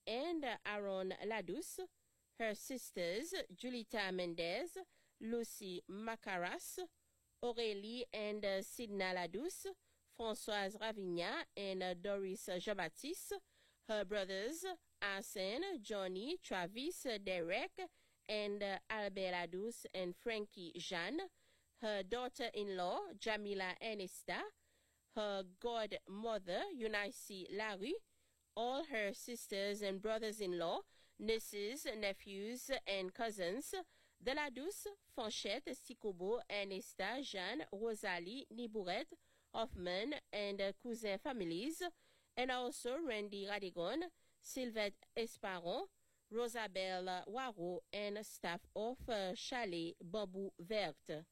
and Aaron Ladouce, her sisters Julita Mendez, Lucy Macaras, Aurélie and Sidna Ladouce, Françoise Ravigna and Doris Jean-Baptiste, her brothers Arsène, Johnny, Travis, Derek, and Albert Ladouce and Frankie Jeanne, her daughter-in-law Jamila Ernesta, her godmother Eunice Larue, all her sisters and brothers-in-law, nieces, nephews, and cousins, de Ladouce, Fanchette, Sikobo, Ernesta, Jeanne, Rosalie, Nibourette, Hoffman, and cousin families, and also Randy Radigon, Sylvette Esparon, Rosabelle Waro, and staff of Chalet Bambou Verte.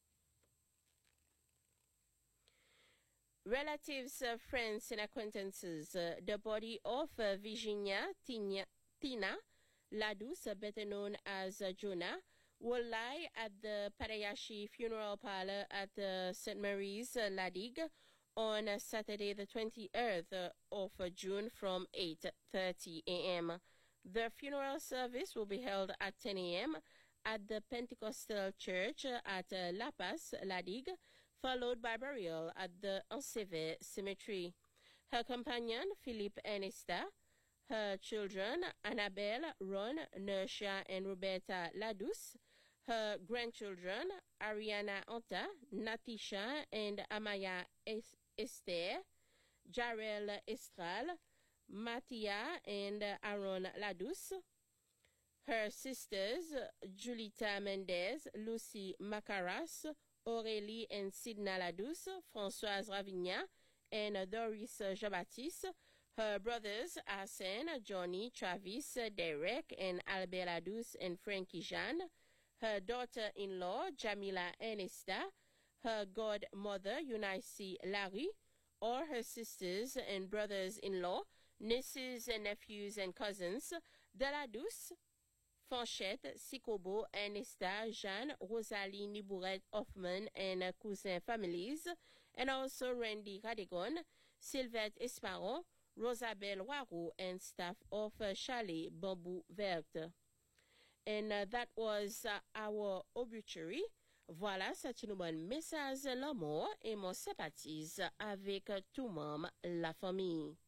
Relatives, friends, and acquaintances, the body of Virginia Tina Ladouce, better known as Jonah, will lie at the Padayashi Funeral Parlor at St. Mary's, Ladigue, on Saturday the 23rd of June from 8:30 a.m. The funeral service will be held at 10 a.m. at the Pentecostal Church at La Paz, Ladigue, followed by burial at the Ancevais Cemetery. Her companion, Philippe Ernesta, her children, Annabelle, Ron, Nercia, and Roberta Ladouce, her grandchildren, Ariana Anta, Natisha, and Amaya Esther, Jarel Estral, Mattia, and Aaron Ladouce, her sisters, Julita Mendez, Lucy Macaras, Aurélie and Sidna Ladouce, Françoise Ravigna, and Doris Jean-Baptiste, her brothers Arsène, Johnny, Travis, Derek, and Albert Ladouce and Frankie Jeanne, her daughter-in-law Jamila Ernesta, her godmother Eunice Larue, all her sisters and brothers-in-law, nieces and nephews and cousins, de Ladouce, Fanchette, Sikobo, Ernesta, Jeanne, Rosalie, Nibourette, Hoffman, and cousin families, and also Randy Radigon, Sylvette Esparon, Rosabelle Waro, and staff of Chalet Bambou Verte. And that was our obituary. Voilà, c'est une bonne message, la mort et mon sympathise avec tout membre la famille.